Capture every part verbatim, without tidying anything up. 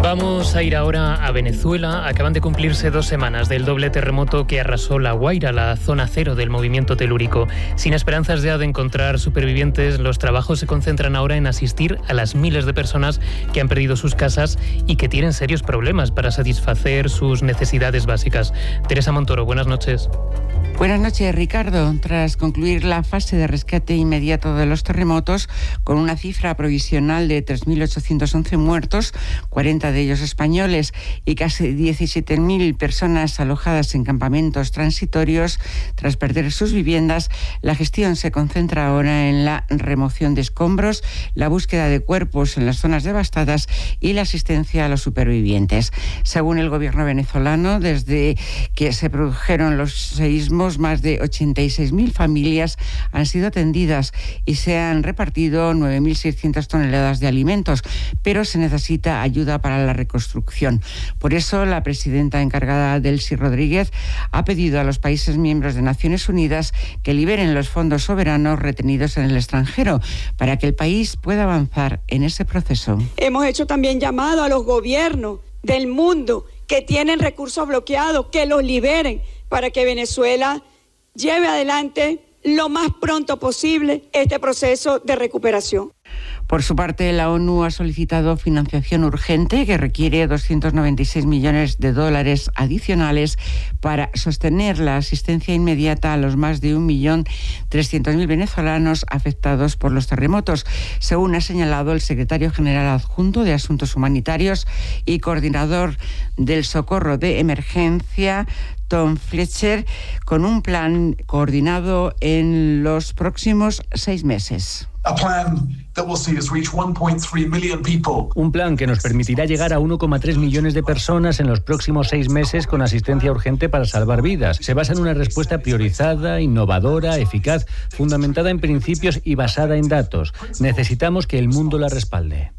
Vamos a ir ahora a Venezuela. Acaban de cumplirse dos semanas del doble terremoto que arrasó La Guaira, la zona cero del movimiento telúrico. Sin esperanzas ya de encontrar supervivientes, los trabajos se concentran ahora en asistir a las miles de personas que han perdido sus casas y que tienen serios problemas para satisfacer sus necesidades básicas. Teresa Montoro, buenas noches. Buenas noches, Ricardo. Tras concluir la fase de rescate inmediato de los terremotos, con una cifra provisional de tres mil ochocientos once muertos, cuarenta de ellos españoles, y casi diecisiete mil personas alojadas en campamentos transitorios tras perder sus viviendas, la gestión se concentra ahora en la remoción de escombros, la búsqueda de cuerpos en las zonas devastadas y la asistencia a los supervivientes. Según el gobierno venezolano, desde que se produjeron los seísmos, más de ochenta y seis mil familias han sido atendidas y se han repartido nueve mil seiscientas toneladas de alimentos, pero se necesita ayuda para la reconstrucción. Por eso, la presidenta encargada, Delcy Rodríguez, ha pedido a los países miembros de Naciones Unidas que liberen los fondos soberanos retenidos en el extranjero para que el país pueda avanzar en ese proceso. Hemos hecho también llamado a los gobiernos del mundo que tienen recursos bloqueados, que los liberen, para que Venezuela lleve adelante lo más pronto posible este proceso de recuperación. Por su parte, la ONU ha solicitado financiación urgente que requiere doscientos noventa y seis millones de dólares adicionales para sostener la asistencia inmediata a los más de un millón trescientos mil venezolanos afectados por los terremotos, según ha señalado el secretario general adjunto de Asuntos Humanitarios y coordinador del socorro de emergencia, Tom Fletcher, con un plan coordinado en los próximos seis meses. Un plan que nos permitirá llegar a uno coma tres millones de personas en los próximos seis meses con asistencia urgente para salvar vidas. Se basa en una respuesta priorizada, innovadora, eficaz, fundamentada en principios y basada en datos. Necesitamos que el mundo la respalde.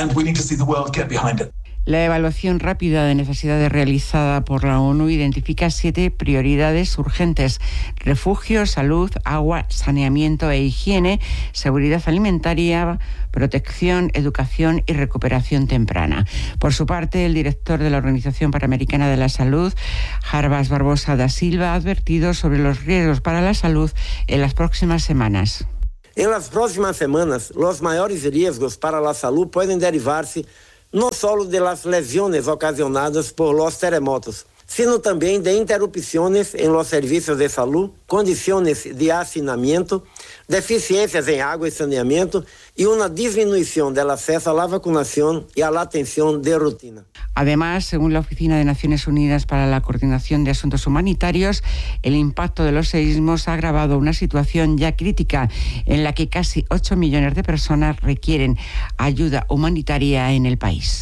La evaluación rápida de necesidades realizada por la ONU identifica siete prioridades urgentes: refugio, salud, agua, saneamiento e higiene, seguridad alimentaria, protección, educación y recuperación temprana. Por su parte, el director de la Organización Panamericana de la Salud, Jarbas Barbosa da Silva, ha advertido sobre los riesgos para la salud en las próximas semanas. En las próximas semanas, los mayores riesgos para la salud pueden derivarse no solo de las lesiones ocasionadas por los terremotos, sino también de interrupciones en los servicios de salud, condiciones de hacinamiento, deficiencias en agua y saneamiento y una disminución del acceso a la vacunación y a la atención de rutina. Además, según la Oficina de Naciones Unidas para la Coordinación de Asuntos Humanitarios, el impacto de los seísmos ha agravado una situación ya crítica en la que casi ocho millones de personas requieren ayuda humanitaria en el país.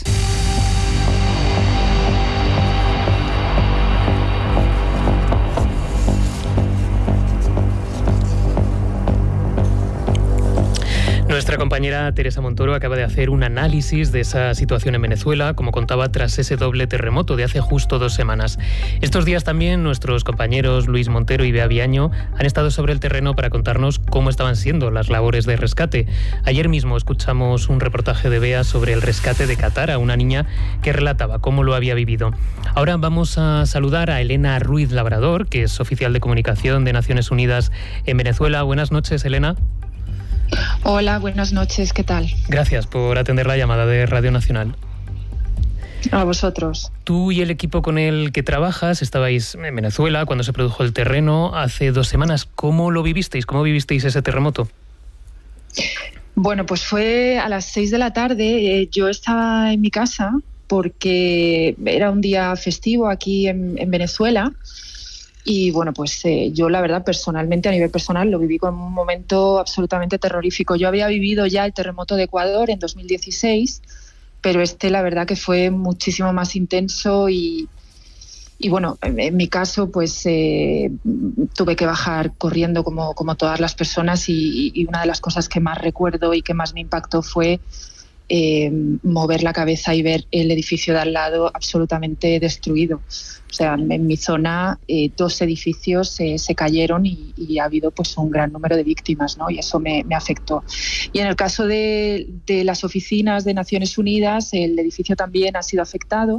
Nuestra compañera Teresa Montoro acaba de hacer un análisis de esa situación en Venezuela, como contaba, tras ese doble terremoto de hace justo dos semanas. Estos días también nuestros compañeros Luis Montero y Bea Viaño han estado sobre el terreno para contarnos cómo estaban siendo las labores de rescate. Ayer mismo escuchamos un reportaje de Bea sobre el rescate de Katara, una niña que relataba cómo lo había vivido. Ahora vamos a saludar a Elena Ruiz Labrador, que es oficial de comunicación de Naciones Unidas en Venezuela. Buenas noches, Elena. Hola, buenas noches, ¿qué tal? Gracias por atender la llamada de Radio Nacional. A vosotros. Tú y el equipo con el que trabajas estabais en Venezuela cuando se produjo el terreno hace dos semanas. ¿Cómo lo vivisteis? ¿Cómo vivisteis ese terremoto? Bueno, pues fue a las seis de la tarde. Eh, yo estaba en mi casa porque era un día festivo aquí en, en Venezuela. Y bueno, pues eh, yo la verdad personalmente, a nivel personal, lo viví como un momento absolutamente terrorífico. Yo había vivido ya el terremoto de Ecuador en dos mil dieciséis, pero este la verdad que fue muchísimo más intenso y, y bueno, en, en mi caso pues eh, tuve que bajar corriendo como, como todas las personas y, y una de las cosas que más recuerdo y que más me impactó fue eh, mover la cabeza y ver el edificio de al lado absolutamente destruido. O sea, en mi zona eh, dos edificios eh, se cayeron y, y ha habido pues un gran número de víctimas, ¿no? Y eso me, me afectó. Y en el caso de, de las oficinas de Naciones Unidas, el edificio también ha sido afectado.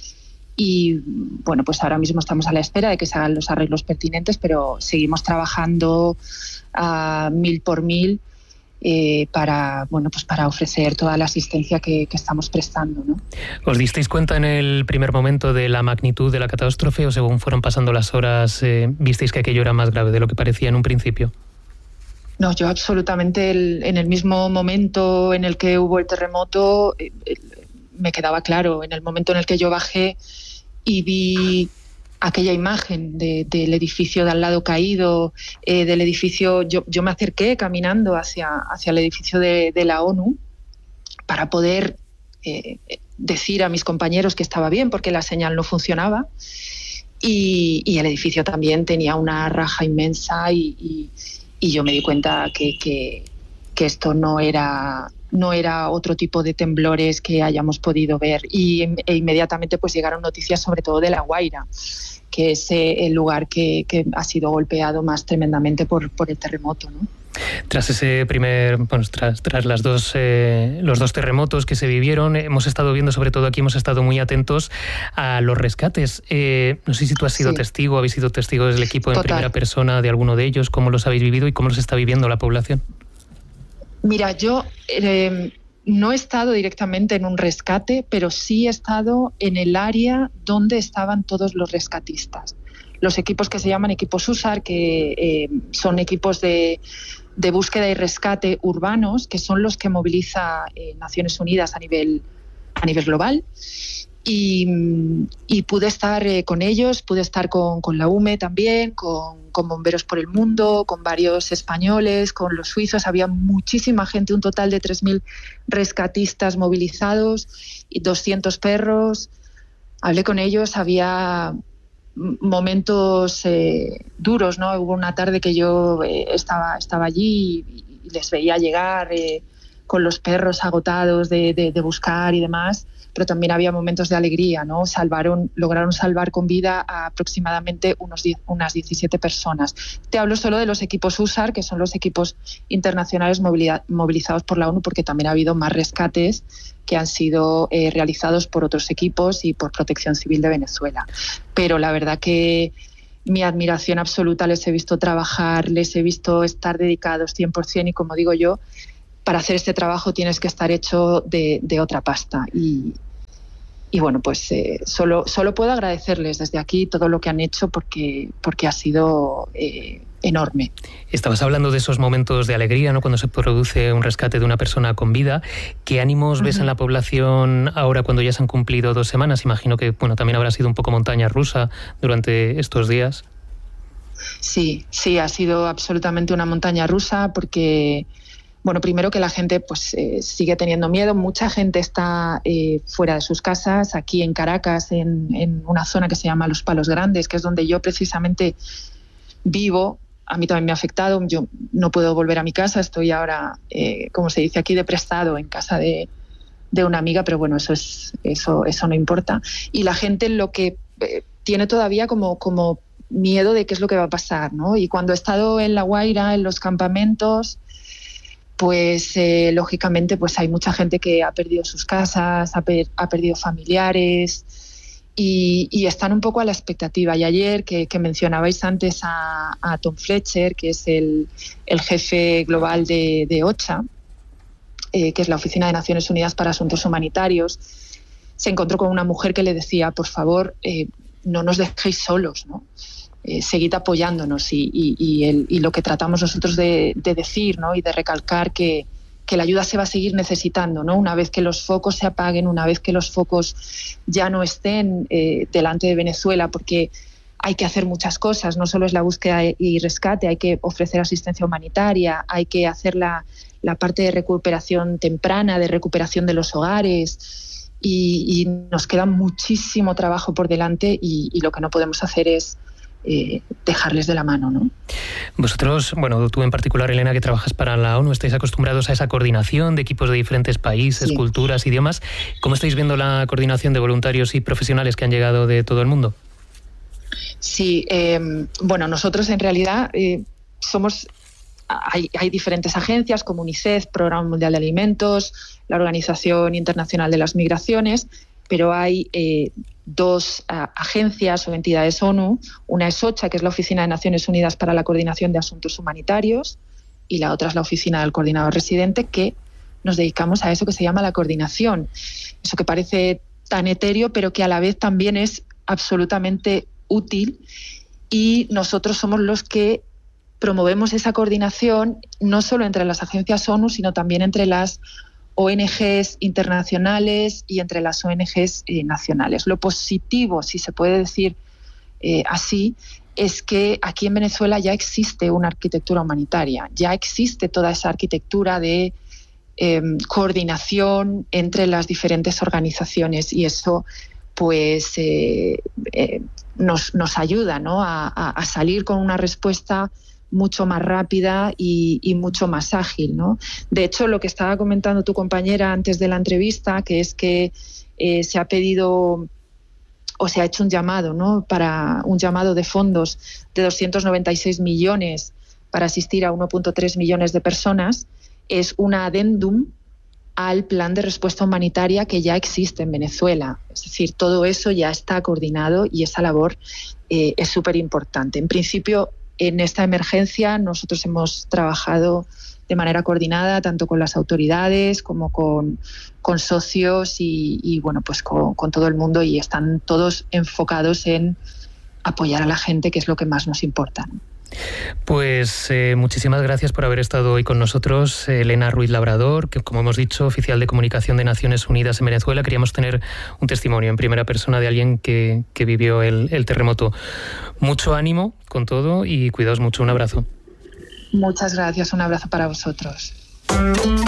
Y bueno, pues ahora mismo estamos a la espera de que se hagan los arreglos pertinentes, pero seguimos trabajando a mil por mil eh, para, bueno, pues para ofrecer toda la asistencia que, que estamos prestando, ¿no? ¿Os disteis cuenta en el primer momento de la magnitud de la catástrofe o según fueron pasando las horas eh, visteis que aquello era más grave de lo que parecía en un principio? No, yo absolutamente el, en el mismo momento en el que hubo el terremoto eh, eh, me quedaba claro. En el momento en el que yo bajé y vi aquella imagen de, del edificio de al lado caído, eh, del edificio, yo, yo me acerqué caminando hacia, hacia el edificio de, de la ONU para poder eh, decir a mis compañeros que estaba bien porque la señal no funcionaba y, y el edificio también tenía una raja inmensa y, y, y yo me di cuenta que, que, que esto no era... no era otro tipo de temblores que hayamos podido ver y e inmediatamente pues llegaron noticias sobre todo de La Guaira, que es eh, el lugar que, que ha sido golpeado más tremendamente por, por el terremoto, ¿no? Tras ese primer, bueno, tras, tras las dos, eh, los dos terremotos que se vivieron, hemos estado viendo, sobre todo aquí, hemos estado muy atentos a los rescates. Eh, no sé si tú has sido sí. testigo, habéis sido testigos del equipo en Total. primera persona de alguno de ellos, cómo los habéis vivido y cómo los está viviendo la población. Mira, yo eh, no he estado directamente en un rescate, pero sí he estado en el área donde estaban todos los rescatistas. Los equipos que se llaman equipos U S A R, que eh, son equipos de, de búsqueda y rescate urbanos, que son los que moviliza eh, Naciones Unidas a nivel, a nivel global. Y, y pude estar eh, con ellos, pude estar con, con la U M E también, con, con Bomberos por el Mundo, con varios españoles, con los suizos. Había muchísima gente, un total de tres mil rescatistas movilizados y doscientos perros. Hablé con ellos, había momentos eh, duros, ¿no? Hubo una tarde que yo eh, estaba, estaba allí y, y les veía llegar eh, con los perros agotados de, de, de buscar y demás. Pero también había momentos de alegría, ¿no? Salvaron, lograron salvar con vida a aproximadamente unos diez, unas diecisiete personas. Te hablo solo de los equipos U S A R, que son los equipos internacionales movilizados por la ONU, porque también ha habido más rescates que han sido eh, realizados por otros equipos y por Protección Civil de Venezuela. Pero la verdad que mi admiración absoluta, les he visto trabajar, les he visto estar dedicados cien por ciento y, como digo yo, para hacer este trabajo tienes que estar hecho de, de otra pasta. Y, y bueno, pues eh, solo, solo puedo agradecerles desde aquí todo lo que han hecho porque, porque ha sido eh, enorme. Estabas hablando de esos momentos de alegría, ¿no? Cuando se produce un rescate de una persona con vida. ¿Qué ánimos uh-huh. ves en la población ahora cuando ya se han cumplido dos semanas? Imagino que bueno, también habrá sido un poco montaña rusa durante estos días. Sí, sí, ha sido absolutamente una montaña rusa porque... Bueno, primero que la gente pues eh, sigue teniendo miedo. Mucha gente está eh, fuera de sus casas, aquí en Caracas, en, en una zona que se llama Los Palos Grandes, que es donde yo precisamente vivo. A mí también me ha afectado. Yo no puedo volver a mi casa. Estoy ahora, eh, como se dice aquí, de prestado en casa de, de una amiga, pero bueno, eso es eso eso no importa. Y la gente lo que eh, tiene todavía como, como miedo de qué es lo que va a pasar, ¿no? Y cuando he estado en La Guaira, en los campamentos, pues eh, lógicamente pues hay mucha gente que ha perdido sus casas, ha, per, ha perdido familiares y, y están un poco a la expectativa. Y ayer, que, que mencionabais antes a, a Tom Fletcher, que es el, el jefe global de, de OCHA, eh, que es la Oficina de Naciones Unidas para Asuntos Humanitarios, se encontró con una mujer que le decía, por favor, eh, no nos dejéis solos, ¿no? Eh, seguid apoyándonos y, y, y, el, y lo que tratamos nosotros de, de decir, ¿no? Y de recalcar que, que la ayuda se va a seguir necesitando, ¿no? Una vez que los focos se apaguen, una vez que los focos ya no estén eh, delante de Venezuela, porque hay que hacer muchas cosas, no solo es la búsqueda y rescate, hay que ofrecer asistencia humanitaria, hay que hacer la, la parte de recuperación temprana, de recuperación de los hogares y, y nos queda muchísimo trabajo por delante y, y lo que no podemos hacer es eh, dejarles de la mano, ¿no? Vosotros, bueno, tú en particular, Elena, que trabajas para la ONU, estáis acostumbrados a esa coordinación de equipos de diferentes países, sí. culturas, idiomas. ¿Cómo estáis viendo la coordinación de voluntarios y profesionales que han llegado de todo el mundo? Sí, eh, bueno, nosotros en realidad eh, somos... Hay, hay diferentes agencias como UNICEF, Programa Mundial de Alimentos, la Organización Internacional de las Migraciones, pero hay eh, dos uh, agencias o entidades ONU. Una es OCHA, que es la Oficina de Naciones Unidas para la Coordinación de Asuntos Humanitarios, y la otra es la Oficina del Coordinador Residente, que nos dedicamos a eso que se llama la coordinación. Eso que parece tan etéreo, pero que a la vez también es absolutamente útil, y nosotros somos los que promovemos esa coordinación no solo entre las agencias ONU, sino también entre las O N Ges internacionales y entre las O N Ges eh, nacionales. Lo positivo, si se puede decir eh, así, es que aquí en Venezuela ya existe una arquitectura humanitaria, ya existe toda esa arquitectura de eh, coordinación entre las diferentes organizaciones, y eso pues eh, eh, nos, nos ayuda, ¿no?, a, a, a salir con una respuesta mucho más rápida y, y mucho más ágil, ¿no? De hecho, lo que estaba comentando tu compañera antes de la entrevista, que es que eh, se ha pedido o se ha hecho un llamado, ¿no?, para un llamado de fondos de doscientos noventa y seis millones para asistir a uno punto tres millones de personas, es un adendum al plan de respuesta humanitaria que ya existe en Venezuela. Es decir, todo eso ya está coordinado y esa labor eh, es súper importante. En principio, en esta emergencia nosotros hemos trabajado de manera coordinada tanto con las autoridades como con, con socios y, y bueno, pues con, con todo el mundo, y están todos enfocados en apoyar a la gente, que es lo que más nos importa, ¿no? Pues eh, muchísimas gracias por haber estado hoy con nosotros, Elena Ruiz Labrador, que, como hemos dicho, oficial de comunicación de Naciones Unidas en Venezuela. Queríamos tener un testimonio en primera persona de alguien que, que vivió el, el terremoto. Mucho ánimo con todo y cuidaos mucho. Un abrazo. Muchas gracias. Un abrazo para vosotros.